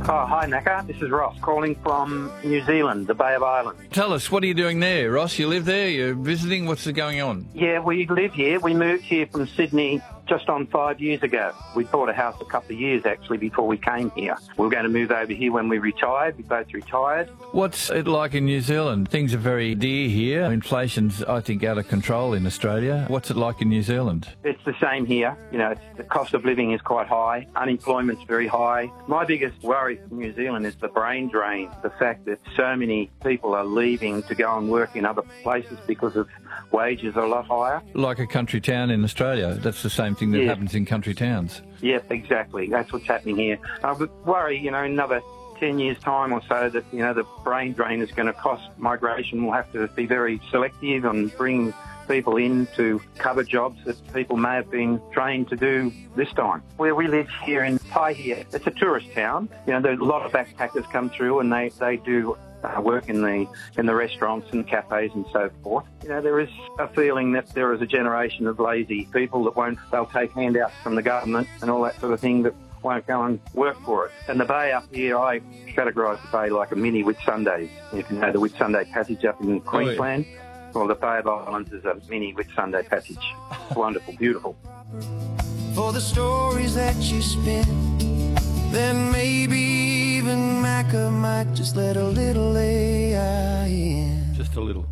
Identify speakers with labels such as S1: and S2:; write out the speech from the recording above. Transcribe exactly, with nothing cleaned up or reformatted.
S1: Oh, hi, Naka. This is Ross calling from New Zealand, the Bay of Islands.
S2: Tell us, what are you doing there, Ross? You live there? You're visiting? What's going on?
S1: Yeah, we live here. We moved here from Sydney just on five years ago. We bought a house a couple of years, actually, before we came here. We were going to move over here when we retired. We both retired.
S2: What's it like in New Zealand? Things are very dear here. Inflation's, I think, out of control in Australia. What's it like in New Zealand?
S1: It's the same here. You know, it's, the cost of living is quite high. Unemployment's very high. My biggest worry for New Zealand is the brain drain. The fact that so many people are leaving to go and work in other places because of wages are a lot higher.
S2: Like a country town in Australia. That's the same thing that
S1: Yeah.
S2: happens in country towns.
S1: Yep, exactly. That's what's happening here. I would worry, you know, in another ten years' time or so that, you know, the brain drain is going to cost migration. We'll have to be very selective and bring people in to cover jobs that people may have been trained to do this time. Where we live here in Paihia, it's a tourist town. You know, there's a lot of backpackers come through and they, they do Uh, work in the in the restaurants and cafes and so forth. You know, there is a feeling that there is a generation of lazy people that won't, they'll take handouts from the government and all that sort of thing that won't go and work for it. And the Bay up here, I categorise the Bay like a mini Whitsundays. If you know the Whitsunday Passage up in Queensland, well, the Bay of Islands is a mini Whitsunday Passage. It's wonderful, beautiful.
S3: For the stories that you spin, then maybe even Macca might just let a little A I in.
S2: Just a little.